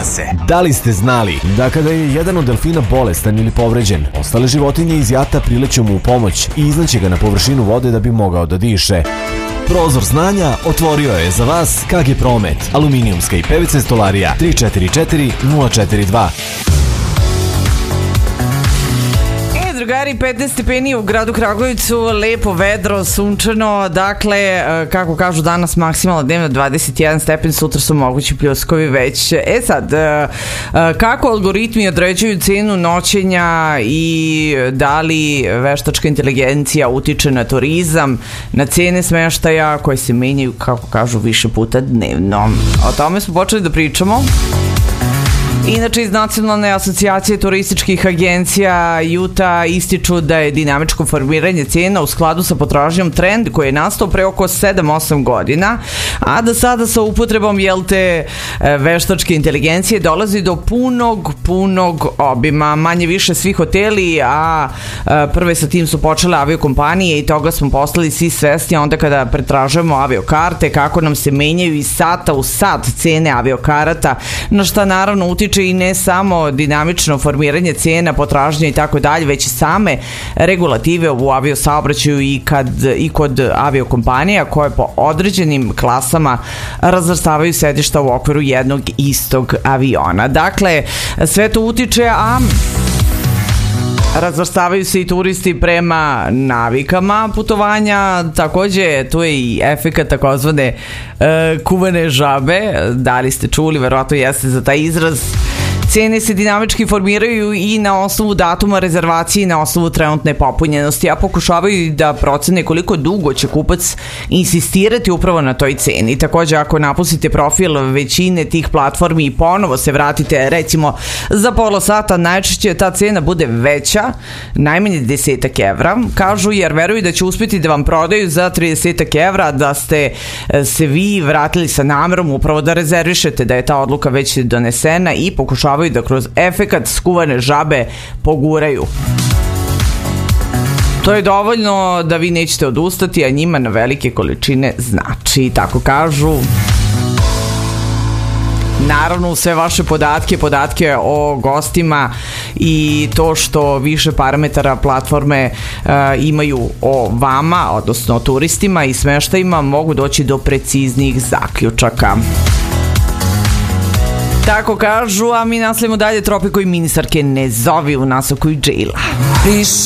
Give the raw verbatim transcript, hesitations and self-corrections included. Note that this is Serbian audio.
Događa se. Da li ste znali da kada je jedan od delfina bolestan ili povređen, ostale životinje iz jata prileću mu u pomoć i iznaće ga na površinu vode da bi mogao da diše? Prozor znanja otvorio je za vas K G Promet, aluminijumska i P V C stolarija tri četiri četiri nula četiri dva. Drugari, petnaest stepeni u gradu Kragujevcu, lepo vedro, sunčano, dakle, kako kažu danas maksimalno dnevno dvadeset jedan stepen, sutra su mogući pljuskovi već. E sad, kako algoritmi određuju cenu noćenja i da li veštačka inteligencija utiče na turizam, na cene smeštaja koje se menjaju, kako kažu, više puta dnevno. O tome smo počeli da pričamo. Inače, iz Nacionalne asocijacije turističkih agencija Juta ističu da je dinamičko formiranje cena u skladu sa potražnjom trend koji je nastao pre oko sedam osam godina, a da sada sa upotrebom jel te veštačke inteligencije dolazi do punog, punog obima. Manje više svi hoteli, a prve sa tim su počele aviokompanije i toga smo postali svi svesni onda kada pretražujemo aviokarte, kako nam se menjaju iz sata u sat cene aviokarata, na šta naravno utiče i ne samo dinamično formiranje cena, potražnje i tako dalje, već i same regulative u aviosaobraćaju i, kad, i kod aviokompanija koje po određenim klasama razvrstavaju sedišta u okviru jednog istog aviona. Dakle, sve to utiče, a razvrstavaju se i turisti prema navikama putovanja. Takođe, tu je i efekat takozvane e, kuvane žabe. Da li ste čuli, verovatno jeste za taj izraz. Cene se dinamički formiraju i na osnovu datuma rezervacije i na osnovu trenutne popunjenosti, a pokušavaju da procene koliko dugo će kupac insistirati upravo na toj ceni. Takođe, ako napustite profil većine tih platformi i ponovo se vratite recimo za pola sata, najčešće ta cena bude veća, najmanje desetak evra, kažu, jer veruju da će uspjeti da vam prodaju za tridesetak evra, da ste se vi vratili sa namerom upravo da rezervišete, da je ta odluka već donesena i pokušavaju da kroz efekat skuvane žabe poguraju. To je dovoljno da vi nećete odustati, a njima na velike količine znači, tako kažu. Naravno, sve vaše podatke, podatke o gostima i to što više parametara platforme uh, imaju o vama, odnosno o turistima i smeštajima, mogu doći do preciznijih zaključaka. Tako kažu, a mi nastavimo dalje. Tropiko i ministarke ne zovi u nasoku i džila.